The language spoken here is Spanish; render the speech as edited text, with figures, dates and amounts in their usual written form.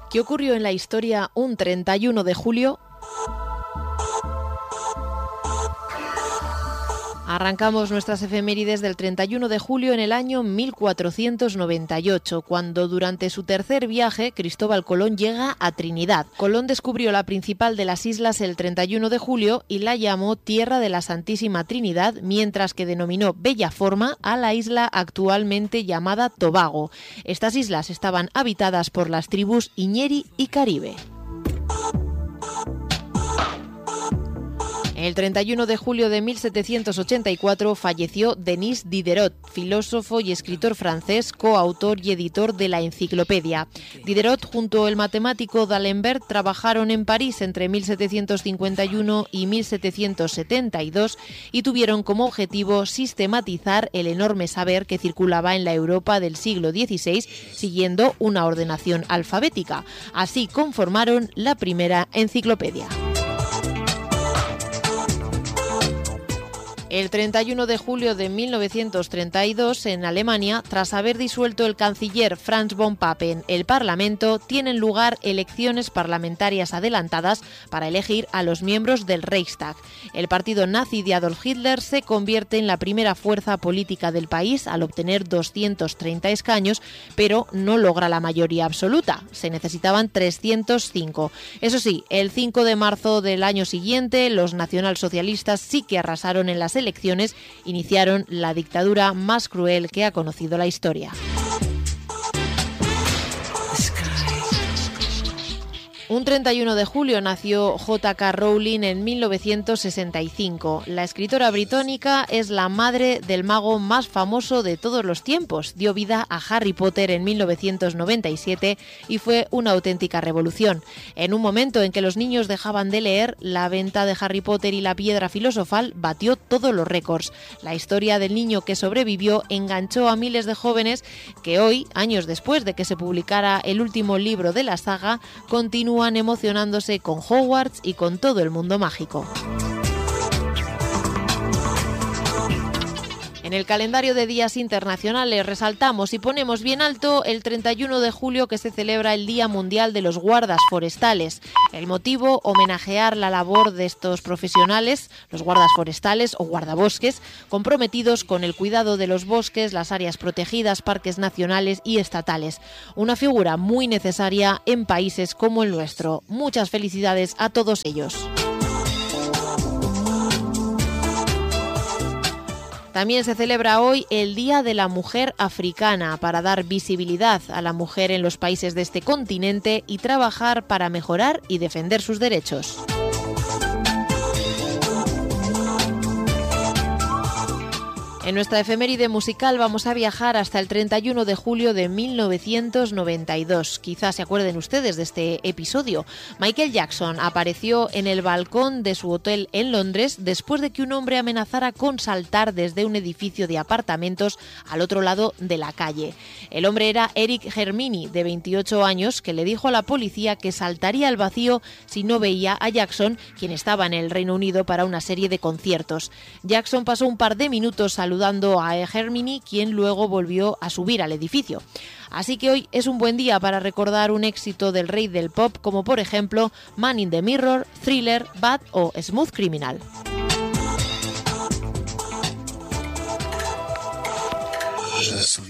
¿Qué ocurrió en la historia un 31 de julio? Arrancamos nuestras efemérides del 31 de julio en el año 1498, cuando durante su tercer viaje Cristóbal Colón llega a Trinidad. Colón descubrió la principal de las islas el 31 de julio y la llamó Tierra de la Santísima Trinidad, mientras que denominó Bellaforma a la isla actualmente llamada Tobago. Estas islas estaban habitadas por las tribus Iñeri y Caribe. El 31 de julio de 1784 falleció Denis Diderot, filósofo y escritor francés, coautor y editor de la Enciclopedia. Diderot junto al matemático D'Alembert trabajaron en París entre 1751 y 1772 y tuvieron como objetivo sistematizar el enorme saber que circulaba en la Europa del siglo XVI siguiendo una ordenación alfabética. Así conformaron la primera enciclopedia. El 31 de julio de 1932, en Alemania, tras haber disuelto el canciller Franz von Papen el Parlamento, tienen lugar elecciones parlamentarias adelantadas para elegir a los miembros del Reichstag. El partido nazi de Adolf Hitler se convierte en la primera fuerza política del país al obtener 230 escaños, pero no logra la mayoría absoluta. Se necesitaban 305. Eso sí, el 5 de marzo del año siguiente, los nacionalsocialistas sí que arrasaron en las elecciones, iniciaron la dictadura más cruel que ha conocido la historia. Un 31 de julio nació J.K. Rowling en 1965. La escritora británica es la madre del mago más famoso de todos los tiempos. Dio vida a Harry Potter en 1997 y fue una auténtica revolución. En un momento en que los niños dejaban de leer, la venta de Harry Potter y la piedra filosofal batió todos los récords. La historia del niño que sobrevivió enganchó a miles de jóvenes que hoy, años después de que se publicara el último libro de la saga, continúan emocionándose con Hogwarts y con todo el mundo mágico. En el calendario de días internacionales resaltamos y ponemos bien alto el 31 de julio, que se celebra el Día Mundial de los Guardas Forestales. El motivo, homenajear la labor de estos profesionales, los guardas forestales o guardabosques, comprometidos con el cuidado de los bosques, las áreas protegidas, parques nacionales y estatales. Una figura muy necesaria en países como el nuestro. Muchas felicidades a todos ellos. También se celebra hoy el Día de la Mujer Africana para dar visibilidad a la mujer en los países de este continente y trabajar para mejorar y defender sus derechos. En nuestra efeméride musical vamos a viajar hasta el 31 de julio de 1992. Quizás se acuerden ustedes de este episodio. Michael Jackson apareció en el balcón de su hotel en Londres después de que un hombre amenazara con saltar desde un edificio de apartamentos al otro lado de la calle. El hombre era Eric Hermini, de 28 años, que le dijo a la policía que saltaría al vacío si no veía a Jackson, quien estaba en el Reino Unido para una serie de conciertos. Jackson pasó un par de minutos saludando a Hermini, quien luego volvió a subir al edificio. Así que hoy es un buen día para recordar un éxito del rey del pop, como por ejemplo Man in the Mirror, Thriller, Bad o Smooth Criminal. Je